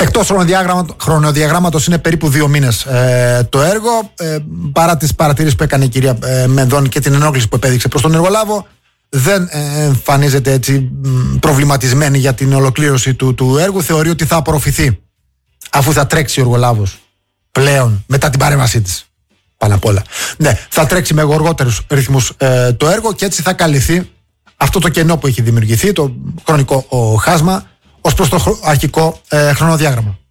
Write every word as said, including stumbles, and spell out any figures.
Εκτός χρονοδιαγράμματος είναι περίπου δύο μήνες ε, το έργο. Ε, παρά τις παρατηρήσεις που έκανε η κυρία ε, Μενδώνη και την ενόχληση που επέδειξε προς τον εργολάβο, δεν ε, εμφανίζεται έτσι προβληματισμένη για την ολοκλήρωση του, του έργου. Θεωρεί ότι θα απορροφηθεί αφού θα τρέξει ο εργολάβος πλέον μετά την παρέμβασή της. Πάνω απ' όλα. Ναι, θα τρέξει με γοργότερους ρυθμούς ε, το έργο και έτσι θα καλυφθεί αυτό το κενό που έχει δημιουργηθεί, το χρονικό ο, χάσμα, ως προς το αρχικό ε, χρονοδιάγραμμα.